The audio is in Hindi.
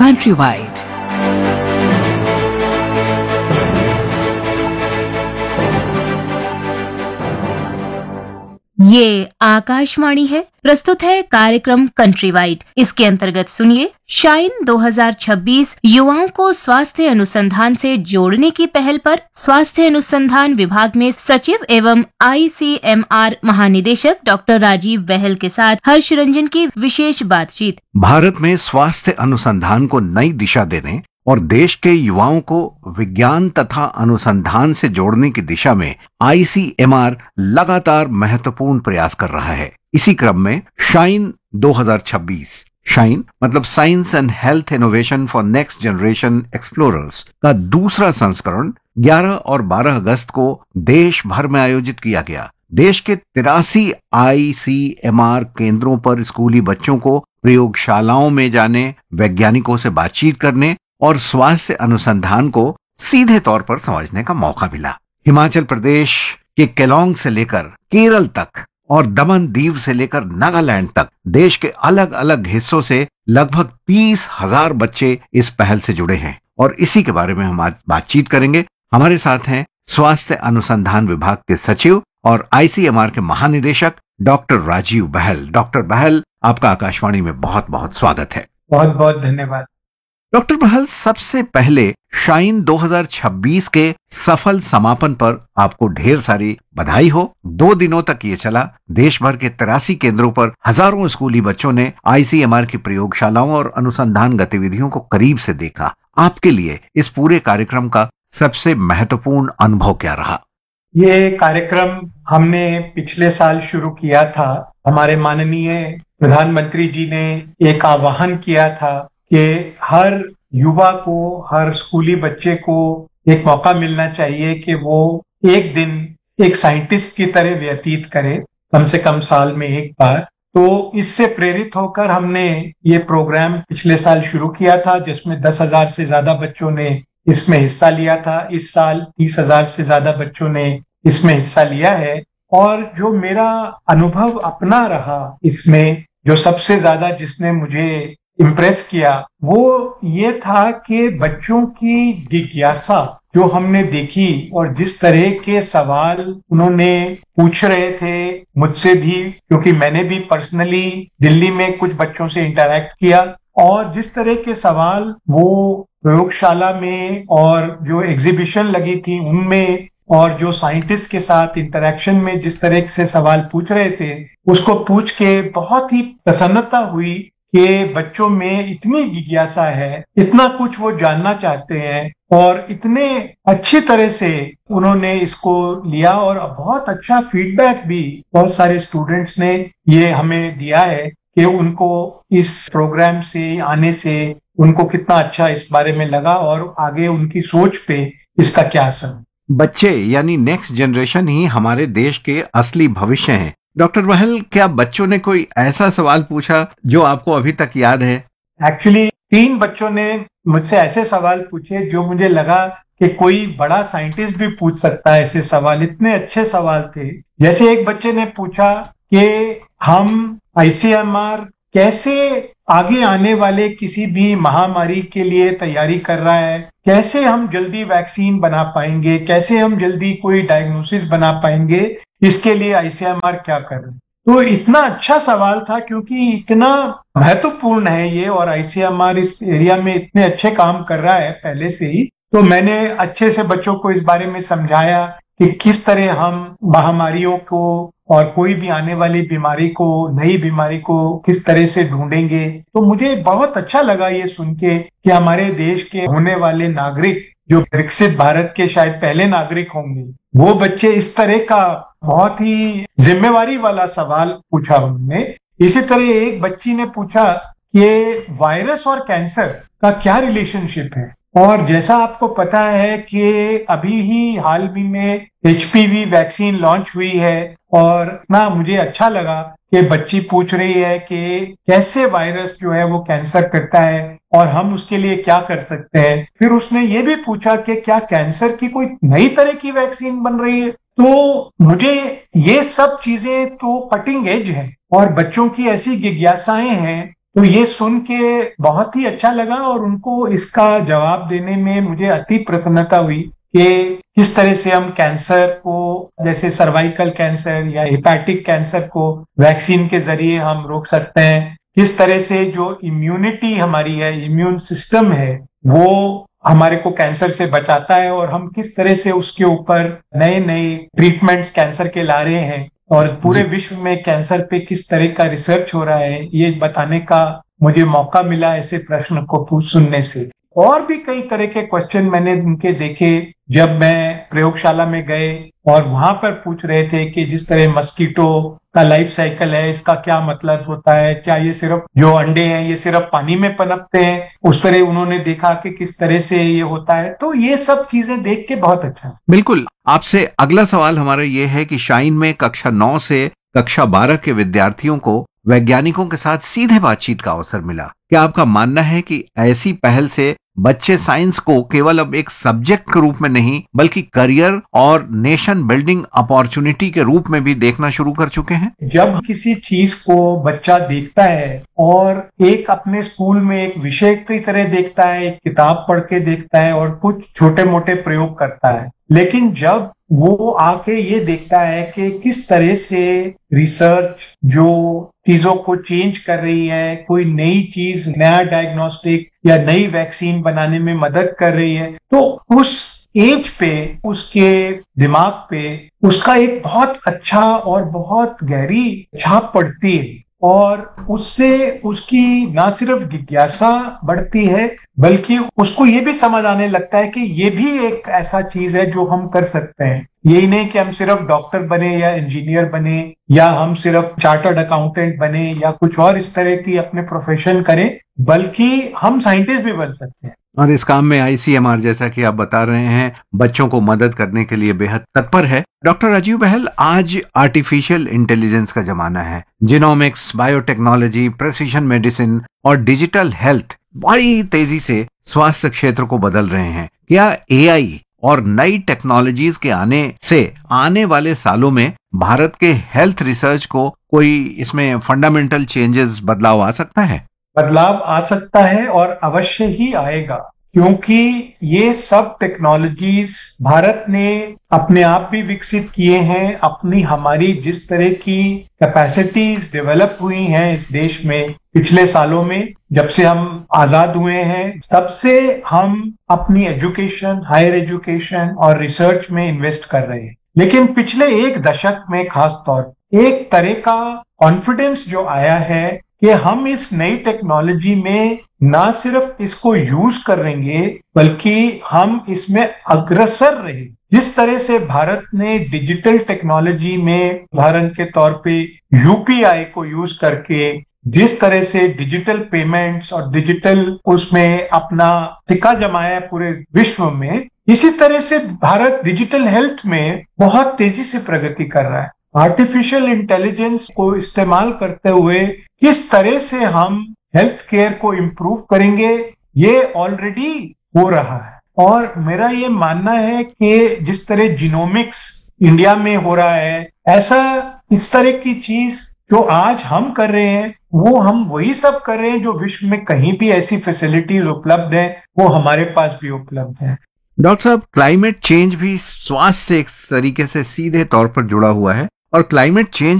Countrywide. ये आकाशवाणी है। प्रस्तुत है कार्यक्रम कंट्री वाइड। इसके अंतर्गत सुनिए शाइन 2026 युवाओं को स्वास्थ्य अनुसंधान से जोड़ने की पहल पर स्वास्थ्य अनुसंधान विभाग में सचिव एवं ICMR महानिदेशक डॉक्टर राजीव बहल के साथ हर्ष रंजन की विशेष बातचीत। भारत में स्वास्थ्य अनुसंधान को नई दिशा देने और देश के युवाओं को विज्ञान तथा अनुसंधान से जोड़ने की दिशा में ICMR लगातार महत्वपूर्ण प्रयास कर रहा है। इसी क्रम में शाइन 2026 शाइन मतलब science and health innovation for next generation explorers का दूसरा संस्करण 11 और 12 अगस्त को देश भर में आयोजित किया गया। देश के 83 ICMR केंद्रों पर स्कूली बच्चों को प्रयोगशालाओं में जाने, वैज्ञानिकों से बातचीत करने और स्वास्थ्य अनुसंधान को सीधे तौर पर समझने का मौका मिला। हिमाचल प्रदेश के केलोंग से लेकर केरल तक और दमन दीव से लेकर नागालैंड तक देश के अलग अलग हिस्सों से लगभग 30,000 बच्चे इस पहल से जुड़े हैं और इसी के बारे में हम आज बातचीत करेंगे। हमारे साथ हैं स्वास्थ्य अनुसंधान विभाग के सचिव और ICMR के महानिदेशक डॉक्टर राजीव बहल। डॉक्टर बहल, आपका आकाशवाणी में बहुत बहुत स्वागत है। बहुत बहुत धन्यवाद। डॉक्टर बहल, सबसे पहले शाइन 2026 के सफल समापन पर आपको ढेर सारी बधाई हो। 2 दिनों तक ये चला। देश भर के 83 केंद्रों पर हजारों स्कूली बच्चों ने ICMR की प्रयोगशालाओं और अनुसंधान गतिविधियों को करीब से देखा। आपके लिए इस पूरे कार्यक्रम का सबसे महत्वपूर्ण अनुभव क्या रहा? ये कार्यक्रम हमने पिछले साल शुरू किया था। हमारे माननीय प्रधानमंत्री जी ने एक आह्वान किया था कि हर युवा को, हर स्कूली बच्चे को एक मौका मिलना चाहिए कि वो एक दिन एक साइंटिस्ट की तरह व्यतीत करे, कम से कम साल में एक बार। तो इससे प्रेरित होकर हमने ये प्रोग्राम पिछले साल शुरू किया था, जिसमें 10,000 से ज्यादा बच्चों ने इसमें हिस्सा लिया था। इस साल 30,000 से ज्यादा बच्चों ने इसमें हिस्सा लिया है। और जो मेरा अनुभव अपना रहा इसमें, जो सबसे ज्यादा जिसने मुझे इम्प्रेस किया, वो ये था कि बच्चों की जिज्ञासा जो हमने देखी और जिस तरह के सवाल उन्होंने पूछ रहे थे मुझसे भी, क्योंकि मैंने भी पर्सनली दिल्ली में कुछ बच्चों से इंटरैक्ट किया, और जिस तरह के सवाल वो प्रयोगशाला में और जो एग्जीबिशन लगी थी उनमें और जो साइंटिस्ट के साथ इंटरैक्शन में जिस तरह से सवाल पूछ रहे थे, उसको पूछ के बहुत ही प्रसन्नता हुई कि बच्चों में इतनी जिज्ञासा है, इतना कुछ वो जानना चाहते हैं और इतने अच्छी तरह से उन्होंने इसको लिया। और बहुत अच्छा फीडबैक भी बहुत सारे स्टूडेंट्स ने ये हमें दिया है कि उनको इस प्रोग्राम से आने से उनको कितना अच्छा इस बारे में लगा और आगे उनकी सोच पे इसका क्या असर। बच्चे यानी नेक्स्ट जनरेशन ही हमारे देश के असली भविष्य हैं। डॉक्टर बहल, क्या बच्चों ने कोई ऐसा सवाल पूछा जो आपको अभी तक याद है? एक्चुअली 3 बच्चों ने मुझसे ऐसे सवाल पूछे जो मुझे लगा कि कोई बड़ा साइंटिस्ट भी पूछ सकता है ऐसे सवाल। इतने अच्छे सवाल थे। जैसे एक बच्चे ने पूछा कि हम ICMR कैसे आगे आने वाले किसी भी महामारी के लिए तैयारी कर रहा है, कैसे हम जल्दी वैक्सीन बना पाएंगे, कैसे हम जल्दी कोई डायग्नोसिस बना पाएंगे, इसके लिए ICMR क्या कर रहे हैं। तो इतना अच्छा सवाल था क्योंकि इतना महत्वपूर्ण है ये, और ICMR इस एरिया में इतने अच्छे काम कर रहा है पहले से ही। तो मैंने अच्छे से बच्चों को इस बारे में समझाया कि किस तरह हम महामारियों को और कोई भी आने वाली बीमारी को, नई बीमारी को किस तरह से ढूंढेंगे। तो मुझे बहुत अच्छा लगा ये सुन के कि हमारे देश के होने वाले नागरिक, जो विकसित भारत के शायद पहले नागरिक होंगे, वो बच्चे इस तरह का बहुत ही जिम्मेवारी वाला सवाल पूछा उन्होंने। इसी तरह एक बच्ची ने पूछा कि वायरस और कैंसर का क्या रिलेशनशिप है। और जैसा आपको पता है कि अभी ही हाल ही में HPV वैक्सीन लॉन्च हुई है, और ना मुझे अच्छा लगा कि बच्ची पूछ रही है कि कैसे वायरस जो है वो कैंसर करता है और हम उसके लिए क्या कर सकते हैं। फिर उसने ये भी पूछा कि क्या कैंसर की कोई नई तरह की वैक्सीन बन रही है। तो मुझे ये सब चीजें तो कटिंग एज है और बच्चों की ऐसी जिज्ञासाएं हैं तो ये सुन के बहुत ही अच्छा लगा और उनको इसका जवाब देने में मुझे अति प्रसन्नता हुई कि किस तरह से हम कैंसर को, जैसे सर्वाइकल कैंसर या हेपेटिक कैंसर को वैक्सीन के जरिए हम रोक सकते हैं, किस तरह से जो इम्यूनिटी हमारी है, इम्यून सिस्टम है, वो हमारे को कैंसर से बचाता है और हम किस तरह से उसके ऊपर नए नए ट्रीटमेंट्स कैंसर के ला रहे हैं और पूरे विश्व में कैंसर पे किस तरह का रिसर्च हो रहा है, ये बताने का मुझे मौका मिला ऐसे प्रश्न को सुनने से। और भी कई तरह के क्वेश्चन मैंने उनके देखे जब मैं प्रयोगशाला में गए और वहां पर पूछ रहे थे कि जिस तरह मस्कीटो का लाइफ साइकिल है, इसका क्या मतलब होता है, क्या ये सिर्फ जो अंडे हैं ये सिर्फ पानी में पनपते हैं, उस तरह उन्होंने देखा कि किस तरह से ये होता है। तो ये सब चीजें देख के बहुत अच्छा। बिल्कुल। आपसे अगला सवाल हमारा ये है कि शाइन में कक्षा 9 से कक्षा 12 के विद्यार्थियों को वैज्ञानिकों के साथ सीधे बातचीत का अवसर मिला। क्या आपका मानना है कि ऐसी पहल से बच्चे साइंस को केवल अब एक सब्जेक्ट के रूप में नहीं बल्कि करियर और नेशन बिल्डिंग अपॉर्चुनिटी के रूप में भी देखना शुरू कर चुके हैं? जब किसी चीज को बच्चा देखता है और एक अपने स्कूल में एक विषय की तरह देखता है, एक किताब पढ़ के देखता है और कुछ छोटे मोटे प्रयोग करता है, लेकिन जब वो आके ये देखता है कि किस तरह से रिसर्च जो चीजों को चेंज कर रही है, कोई नई चीज, नया डायग्नोस्टिक या नई वैक्सीन बनाने में मदद कर रही है, तो उस एज पे उसके दिमाग पे उसका एक बहुत अच्छा और बहुत गहरी छाप पड़ती है और उससे उसकी ना सिर्फ जिज्ञासा बढ़ती है बल्कि उसको ये भी समझ आने लगता है कि ये भी एक ऐसा चीज है जो हम कर सकते हैं। यही नहीं कि हम सिर्फ डॉक्टर बने या इंजीनियर बने या हम सिर्फ चार्टर्ड अकाउंटेंट बने या कुछ और इस तरह की अपने प्रोफेशन करें, बल्कि हम साइंटिस्ट भी बन सकते हैं। और इस काम में आईसीएमआर, जैसा कि आप बता रहे हैं, बच्चों को मदद करने के लिए बेहद तत्पर है। डॉक्टर राजीव बहल, आज आर्टिफिशियल इंटेलिजेंस का जमाना है। जीनोमिक्स, बायोटेक्नोलॉजी, प्रेसिशन मेडिसिन और डिजिटल हेल्थ बड़ी तेजी से स्वास्थ्य क्षेत्र को बदल रहे हैं। क्या एआई और नई टेक्नोलॉजीज के आने से आने वाले सालों में भारत के हेल्थ रिसर्च को कोई इसमें फंडामेंटल चेंजेस, बदलाव आ सकता है? बदलाव आ सकता है और अवश्य ही आएगा, क्योंकि ये सब टेक्नोलॉजीज भारत ने अपने आप भी विकसित किए हैं। अपनी हमारी जिस तरह की कैपेसिटीज डेवलप हुई हैं इस देश में पिछले सालों में, जब से हम आजाद हुए हैं तब से हम अपनी एजुकेशन, हायर एजुकेशन और रिसर्च में इन्वेस्ट कर रहे हैं। लेकिन पिछले एक दशक में खास तौर एक तरह का कॉन्फिडेंस जो आया है कि हम इस नई टेक्नोलॉजी में ना सिर्फ इसको यूज करेंगे बल्कि हम इसमें अग्रसर रहे। जिस तरह से भारत ने डिजिटल टेक्नोलॉजी में उदाहरण के तौर पे यूपीआई को यूज करके जिस तरह से डिजिटल पेमेंट्स और डिजिटल उसमें अपना सिक्का जमाया पूरे विश्व में, इसी तरह से भारत डिजिटल हेल्थ में बहुत तेजी से प्रगति कर रहा है। आर्टिफिशियल इंटेलिजेंस को इस्तेमाल करते हुए किस तरह से हम हेल्थ केयर को इम्प्रूव करेंगे, ये ऑलरेडी हो रहा है। और मेरा ये मानना है कि जिस तरह जीनोमिक्स इंडिया में हो रहा है, ऐसा इस तरह की चीज जो आज हम कर रहे हैं वो हम वही सब कर रहे हैं जो विश्व में कहीं भी ऐसी फैसिलिटीज उपलब्ध है वो हमारे पास भी उपलब्ध है। डॉक्टर साहब, क्लाइमेट चेंज भी स्वास्थ्य से एक तरीके से सीधे तौर पर जुड़ा हुआ है और क्लाइमेट चेंज